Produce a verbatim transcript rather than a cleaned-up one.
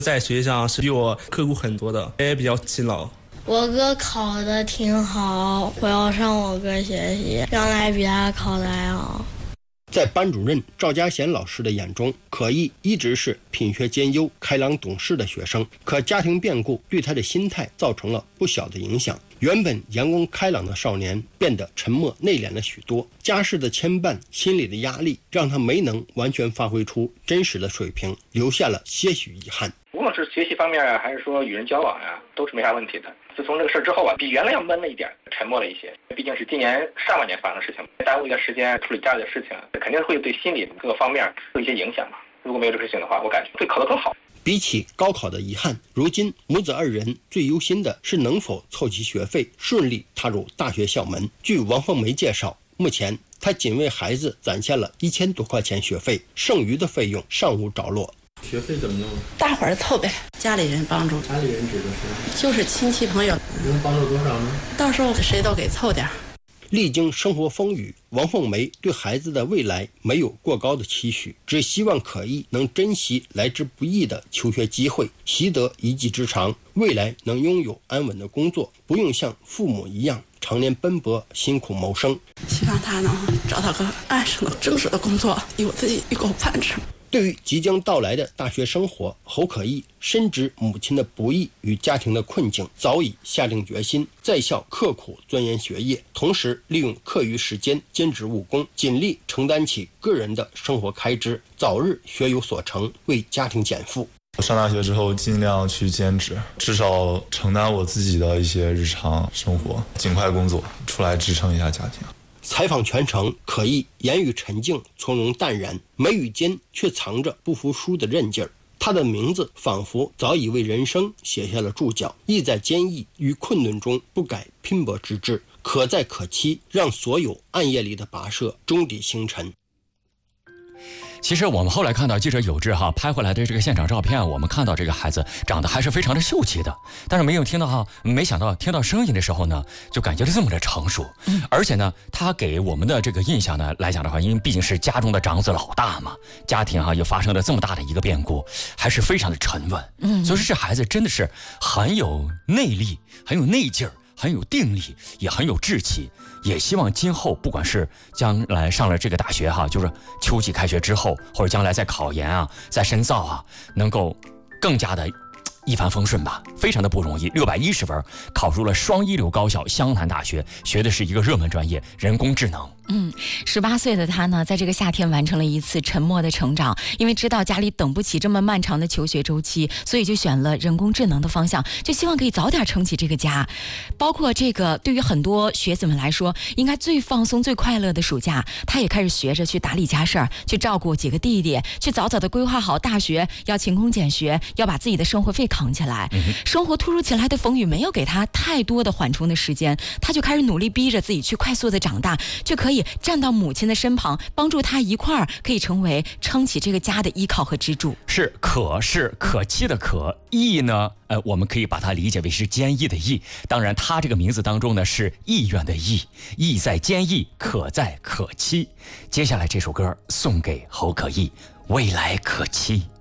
在学习上是比我刻苦很多的，也比较勤劳。 我哥考得挺好，我要向我哥学习，将来比他考得还好。 在班主任赵家贤老师的眼中，可毅一直是品学兼优、开朗懂事的学生，可家庭变故对他的心态造成了不小的影响。原本阳光开朗的少年变得沉默内敛了许多，家事的牵绊、心理的压力让他没能完全发挥出真实的水平，留下了些许遗憾。 无论是学习方面啊，还是说与人交往啊，都是没啥问题的。自从这个事之后啊，比原来要闷了一点，沉默了一些。毕竟是今年上半年发生的事情，耽误一点时间处理家里的事情，肯定会对心理各个方面有一些影响嘛。如果没有这个事情的话，我感觉会考得更好。 比起高考的遗憾，如今母子二人最忧心的是能否凑齐学费，顺利踏入大学校门。据王凤梅介绍，目前她仅为孩子攒下了一千多块钱学费，剩余的费用尚无着落。 学费怎么弄？ 大伙儿凑呗，家里人帮助。 家里人指的是？ 就是亲戚朋友。 能帮助多少呢？ 到时候谁都给凑点。 历经生活风雨，王凤梅对孩子的未来没有过高的期许，只希望可毅能珍惜来之不易的求学机会，习得一技之长，未来能拥有安稳的工作，不用像父母一样常年奔波辛苦谋生。 希望他能找到个安生的正式的工作，有自己一口饭吃。 对于即将到来的大学生活，侯可毅深知母亲的不易与家庭的困境，早已下定决心在校刻苦钻研学业，同时利用课余时间兼职务工，尽力承担起个人的生活开支，早日学有所成，为家庭减负。 上大学之后尽量去兼职，至少承担我自己的一些日常生活，尽快工作出来支撑一下家庭。 采访全程，可毅言语沉静，从容淡然，眉宇间却藏着不服输的韧劲儿。他的名字仿佛早已为人生写下了注脚，意在坚毅与困顿中不改拼搏之志，可在可期，让所有暗夜里的跋涉终抵星辰。 其实我们后来看到记者有志哈拍回来的这个现场照片，我们看到这个孩子长得还是非常的秀气的，但是没有听到哈，没想到听到声音的时候呢，就感觉到这么的成熟，嗯，而且呢，他给我们的这个印象呢来讲的话，因为毕竟是家中的长子老大嘛，家庭哈又发生了这么大的一个变故，还是非常的沉稳，嗯，所以说这孩子真的是很有内力，很有内劲儿，很有定力，也很有志气。也希望今后不管是将来上了这个大学哈，就是秋季开学之后，或者将来在考研啊，在深造啊，能够更加的一帆风顺吧，非常的不容易。六百一十分考入了双一流高校湘潭大学，学的是一个热门专业人工智能。 嗯，十八岁的他呢，在这个夏天完成了一次沉默的成长，因为知道家里等不起这么漫长的求学周期，所以就选了人工智能的方向，就希望可以早点撑起这个家。包括这个对于很多学子们来说，应该最放松最快乐的暑假，他也开始学着去打理家事儿，去照顾几个弟弟，去早早的规划好大学，要勤工俭学，要把自己的生活费扛起来。嗯、生活突如其来的风雨没有给他太多的缓冲的时间，他就开始努力逼着自己去快速的长大，就可以站到母亲的身旁，帮助她一块儿可以成为撑起这个家的依靠和支柱。 是可是可期的可，毅呢呃，我们可以把它理解为是坚毅的毅，当然他这个名字当中呢是意愿的意，意在坚毅，可在可期。接下来这首歌送给侯可毅，未来可期。